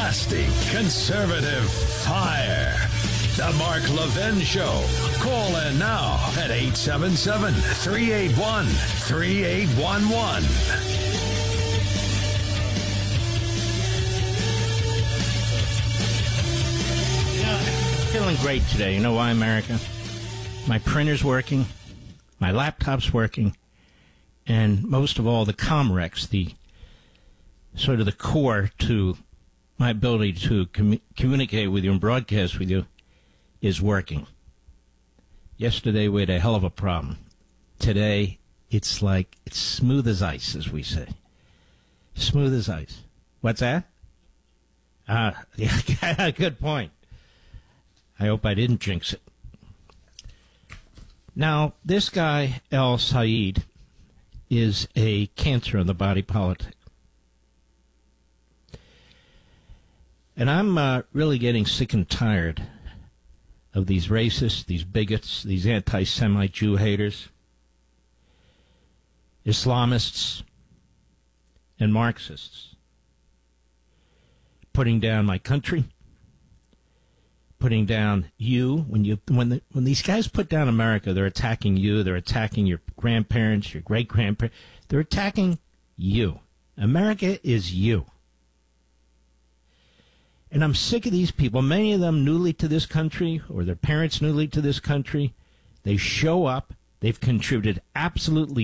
Nasty, conservative fire. The Mark Levin Show. Call in now at 877-381-3811. Feeling great today. You know why, America? My printer's working, my laptop's working, and most of all, the Comrex, the sort of the core to my ability to communicate with you and broadcast with you is working. Yesterday we had a hell of a problem. Today it's smooth as ice, as we say. Smooth as ice. What's that? Yeah, good point. I hope I didn't jinx it. Now, this guy, El Sayed, is a cancer in the body politic. And I'm really getting sick and tired of these racists, these bigots, these anti-Semite Jew haters, Islamists, and Marxists putting down my country, putting down you. When these guys put down America, they're attacking you. They're attacking your grandparents, your great-grandparents. They're attacking you. America is you. And I'm sick of these people, many of them newly to this country, or their parents newly to this country. They show up. They've contributed absolutely